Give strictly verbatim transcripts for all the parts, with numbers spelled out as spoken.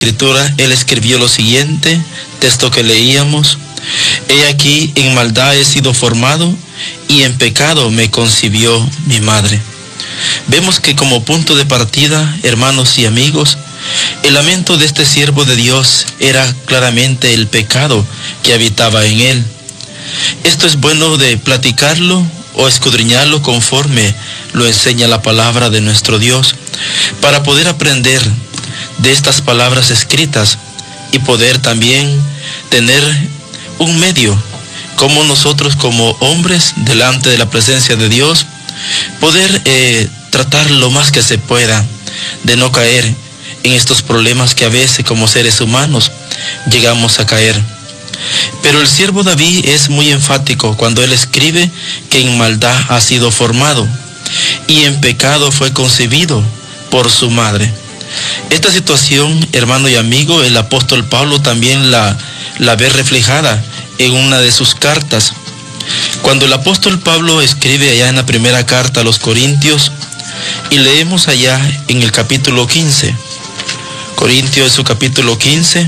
Escritura, él escribió lo siguiente, texto que leíamos: He aquí, en maldad he sido formado, y en pecado me concibió mi madre. Vemos que como punto de partida, hermanos y amigos, el lamento de este siervo de Dios era claramente el pecado que habitaba en él. Esto es bueno de platicarlo o escudriñarlo conforme lo enseña la palabra de nuestro Dios, para poder aprender de estas palabras escritas y poder también tener un medio, como nosotros como hombres delante de la presencia de Dios, poder eh, tratar lo más que se pueda de no caer en estos problemas que a veces como seres humanos llegamos a caer. Pero el siervo David es muy enfático cuando él escribe que en maldad ha sido formado y en pecado fue concebido por su madre. Esta situación, hermano y amigo, el apóstol Pablo también la, la ve reflejada en una de sus cartas. Cuando el apóstol Pablo escribe allá en la primera carta a los Corintios, y leemos allá en el capítulo quince, Corintios en su capítulo quince,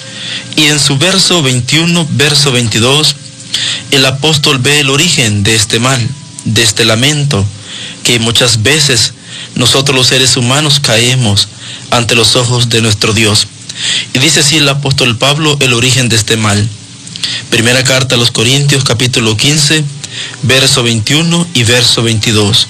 y en su verso veintiuno, verso veintidós, el apóstol ve el origen de este mal, de este lamento, que muchas veces nosotros los seres humanos caemos ante los ojos de nuestro Dios. Y dice así el apóstol Pablo el origen de este mal. Primera carta a los Corintios, capítulo quince, verso veintiuno y verso veintidós.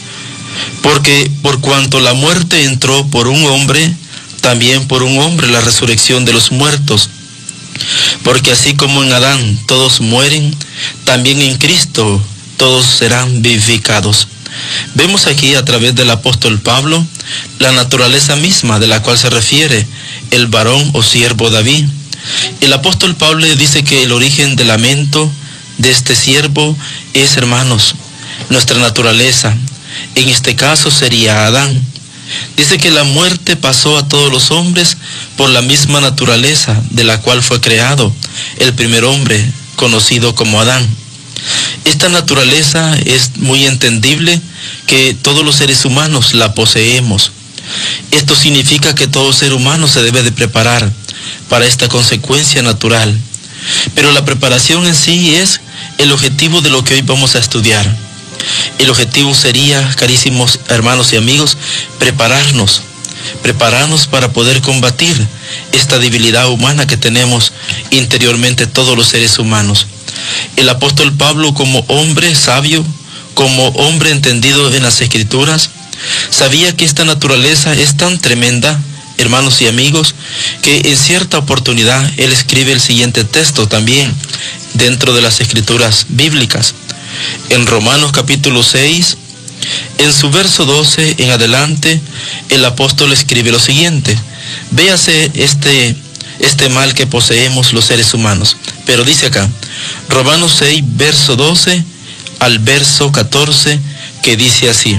Porque por cuanto la muerte entró por un hombre, también por un hombre la resurrección de los muertos. Porque así como en Adán todos mueren, también en Cristo todos serán vivificados. Vemos aquí a través del apóstol Pablo la naturaleza misma de la cual se refiere el varón o siervo David. El apóstol Pablo dice que el origen del lamento de este siervo es, hermanos, nuestra naturaleza. En este caso sería Adán. Dice que la muerte pasó a todos los hombres por la misma naturaleza de la cual fue creado el primer hombre, conocido como Adán. Esta naturaleza es muy entendible que todos los seres humanos la poseemos. Esto significa que todo ser humano se debe de preparar para esta consecuencia natural. Pero la preparación en sí es el objetivo de lo que hoy vamos a estudiar. El objetivo sería, carísimos hermanos y amigos, prepararnos, prepararnos para poder combatir esta debilidad humana que tenemos interiormente todos los seres humanos. El apóstol Pablo, como hombre sabio, como hombre entendido en las Escrituras, sabía que esta naturaleza es tan tremenda, hermanos y amigos, que en cierta oportunidad él escribe el siguiente texto también dentro de las Escrituras bíblicas. En Romanos capítulo seis, en su verso doce en adelante, el apóstol escribe lo siguiente: véase este, este mal que poseemos los seres humanos. Pero dice acá, Romanos seis, verso doce al verso catorce, que dice así: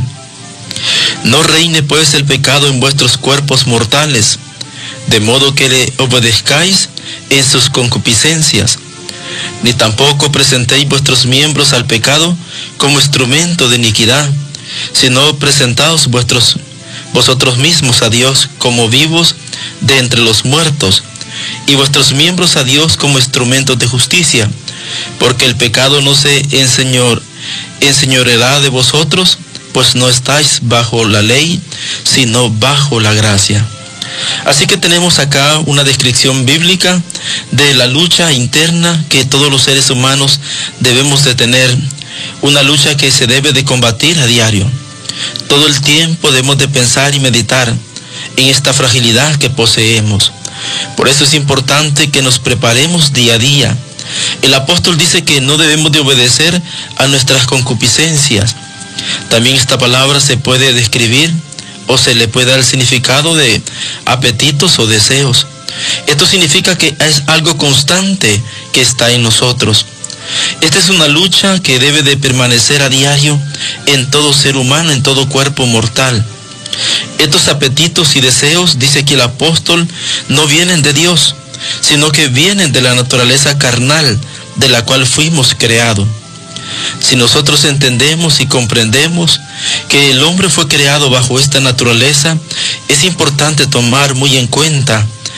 No reine pues el pecado en vuestros cuerpos mortales, de modo que le obedezcáis en sus concupiscencias, ni tampoco presentéis vuestros miembros al pecado como instrumento de iniquidad, sino presentaos vuestros, vosotros mismos a Dios como vivos de entre los muertos, y vuestros miembros a Dios como instrumentos de justicia, porque el pecado no se enseñor, enseñoreará de vosotros, pues no estáis bajo la ley, sino bajo la gracia. Así que tenemos acá una descripción bíblica de la lucha interna que todos los seres humanos debemos de tener, una lucha que se debe de combatir a diario. Todo el tiempo debemos de pensar y meditar en esta fragilidad que poseemos. Por eso es importante que nos preparemos día a día. El apóstol dice que no debemos de obedecer a nuestras concupiscencias. También esta palabra se puede describir o se le puede dar el significado de apetitos o deseos. Esto significa que es algo constante que está en nosotros. Esta es una lucha que debe de permanecer a diario en todo ser humano, en todo cuerpo mortal. Estos apetitos y deseos, dice que el apóstol, no vienen de Dios, sino que vienen de la naturaleza carnal de la cual fuimos creados. Si nosotros entendemos y comprendemos que el hombre fue creado bajo esta naturaleza, es importante tomar muy en cuenta